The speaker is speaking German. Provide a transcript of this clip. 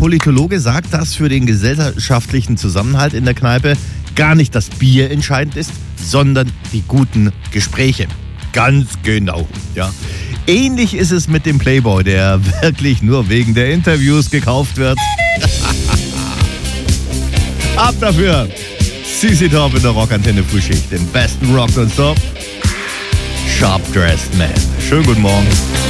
Politologe sagt, dass für den gesellschaftlichen Zusammenhalt in der Kneipe gar nicht das Bier entscheidend ist, sondern die guten Gespräche. Ganz genau, ja. Ähnlich ist es mit dem Playboy, der wirklich nur wegen der Interviews gekauft wird. Ab dafür! CC Top in der Rockantenne Frühschicht, den besten Rock und Stop. Sharp Dressed Man. Schönen guten Morgen.